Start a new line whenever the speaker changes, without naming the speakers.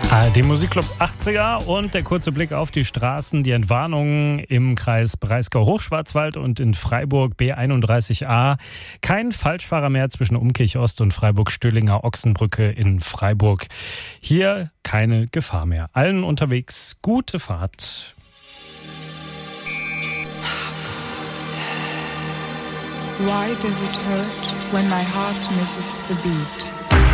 ARD Musikclub 80er und der kurze Blick auf die Straßen. Die Entwarnung im Kreis Breisgau-Hochschwarzwald und in Freiburg B31a. Kein Falschfahrer mehr zwischen Umkirch Ost und Freiburg-Stöhlinger Ochsenbrücke in Freiburg. Hier keine Gefahr mehr. Allen unterwegs gute Fahrt.
Why does it hurt when my heart misses the beat?